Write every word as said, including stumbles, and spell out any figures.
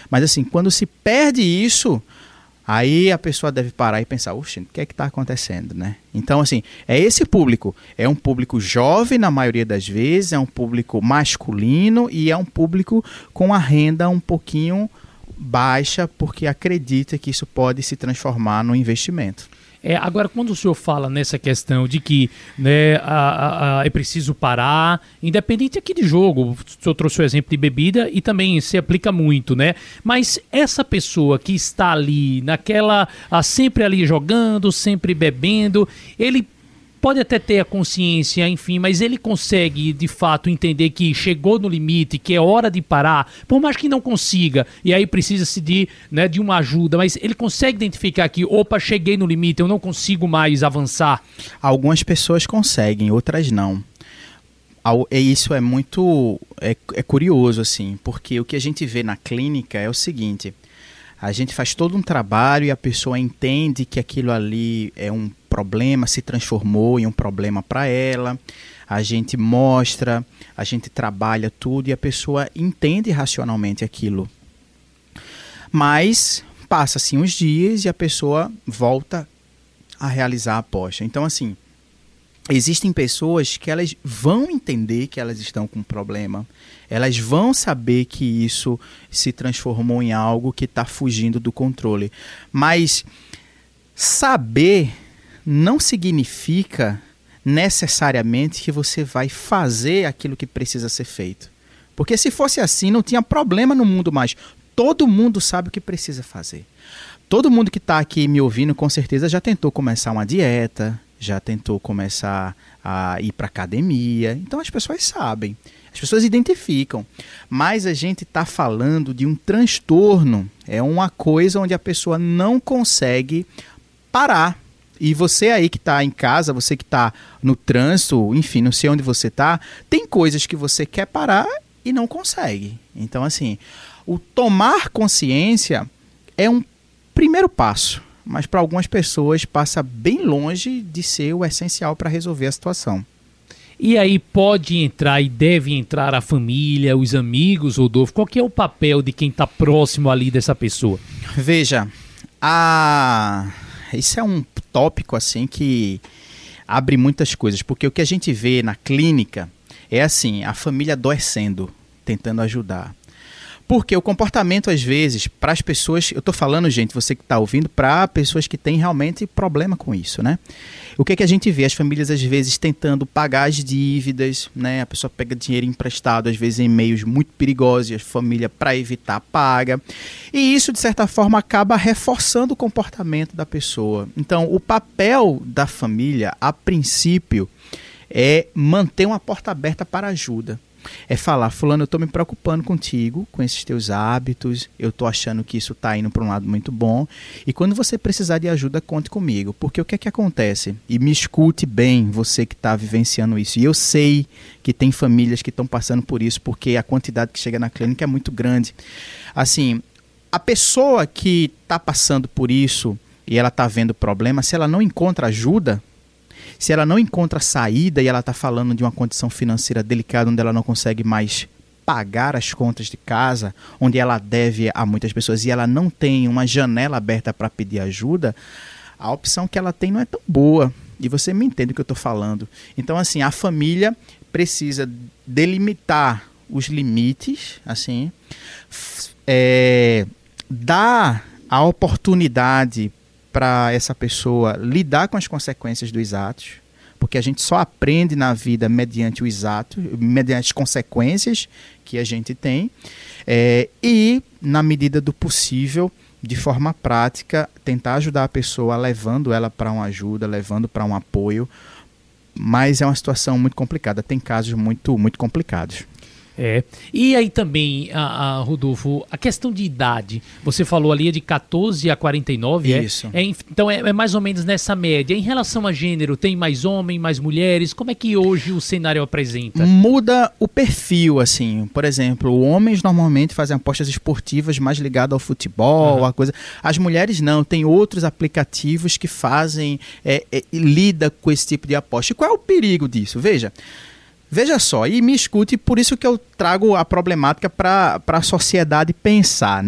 Mas assim, quando se perde isso, aí a pessoa deve parar e pensar, oxe, o que é que está acontecendo, né? Então, assim, é esse público. É um público jovem, na maioria das vezes, é um público masculino e é um público com a renda um pouquinho baixa, porque acredita que isso pode se transformar num investimento. É, agora, quando o senhor fala nessa questão de que, né, a, a, a, é preciso parar, independente aqui de jogo, o senhor trouxe o exemplo de bebida e também se aplica muito, né? Mas essa pessoa que está ali, naquela, a, sempre ali jogando, sempre bebendo, ele pode até ter a consciência, enfim, mas ele consegue, de fato, entender que chegou no limite, que é hora de parar, por mais que não consiga, e aí precisa-se de, né, de uma ajuda, mas ele consegue identificar que, opa, cheguei no limite, eu não consigo mais avançar. Algumas pessoas conseguem, outras não. E isso é muito é, é curioso, assim, porque o que a gente vê na clínica é o seguinte: a gente faz todo um trabalho e a pessoa entende que aquilo ali é um problema, se transformou em um problema para ela. A gente mostra, a gente trabalha tudo e a pessoa entende racionalmente aquilo. Mas passa-se uns dias e a pessoa volta a realizar a aposta. Então, assim, existem pessoas que elas vão entender que elas estão com um problema. Elas vão saber que isso se transformou em algo que está fugindo do controle. Mas saber não significa necessariamente que você vai fazer aquilo que precisa ser feito. Porque se fosse assim, não tinha problema no mundo mais. Todo mundo sabe o que precisa fazer. Todo mundo que está aqui me ouvindo, com certeza, já tentou começar uma dieta, já tentou começar a ir para academia. Então as pessoas sabem, as pessoas identificam. Mas a gente está falando de um transtorno, é uma coisa onde a pessoa não consegue parar. E você aí que está em casa, você que está no trânsito, enfim, não sei onde você está, tem coisas que você quer parar e não consegue. Então, assim, o tomar consciência é um primeiro passo, mas para algumas pessoas passa bem longe de ser o essencial para resolver a situação. E aí pode entrar e deve entrar a família, os amigos, Rodolfo? Qual que é o papel de quem está próximo ali dessa pessoa? Veja, a... isso é um tópico assim que abre muitas coisas, porque o que a gente vê na clínica é assim, a família adoecendo, tentando ajudar. Porque o comportamento, às vezes, para as pessoas... Eu estou falando, gente, você que está ouvindo, para pessoas que têm realmente problema com isso, né? O que é que a gente vê? As famílias, às vezes, tentando pagar as dívidas, né? A pessoa pega dinheiro emprestado, às vezes, em meios muito perigosos, e a família, para evitar, paga. E isso, de certa forma, acaba reforçando o comportamento da pessoa. Então, o papel da família, a princípio, é manter uma porta aberta para ajuda. É falar, fulano, eu estou me preocupando contigo, com esses teus hábitos, eu estou achando que isso está indo para um lado muito bom, e quando você precisar de ajuda, conte comigo, porque o que é que acontece? E me escute bem, você que está vivenciando isso, e eu sei que tem famílias que estão passando por isso, porque a quantidade que chega na clínica é muito grande. Assim, a pessoa que está passando por isso, e ela está vendo problema, se ela não encontra ajuda, se ela não encontra saída e ela está falando de uma condição financeira delicada onde ela não consegue mais pagar as contas de casa, onde ela deve a muitas pessoas e ela não tem uma janela aberta para pedir ajuda, a opção que ela tem não é tão boa. E você me entende o que eu estou falando. Então, assim, a família precisa delimitar os limites, assim, é, dar a oportunidade para essa pessoa lidar com as consequências dos atos, porque a gente só aprende na vida mediante os atos, mediante as consequências que a gente tem, é, e, na medida do possível, de forma prática, tentar ajudar a pessoa, levando ela para uma ajuda, levando para um apoio, mas é uma situação muito complicada, tem casos muito, muito complicados. É. E aí também, a, a, Rodolfo, a questão de idade, você falou ali é de catorze a quarenta e nove, Isso. É? É, então é, é mais ou menos nessa média. Em relação a gênero, tem mais homem, mais mulheres? Como é que hoje o cenário apresenta? Muda o perfil, assim. Por exemplo, homens normalmente fazem apostas esportivas mais ligadas ao futebol, uhum. a coisa. As mulheres não, tem outros aplicativos que fazem, é, é, lida com esse tipo de aposta. E qual é o perigo disso? Veja, Veja só, e me escute, por isso que eu trago a problemática para a sociedade pensar, né?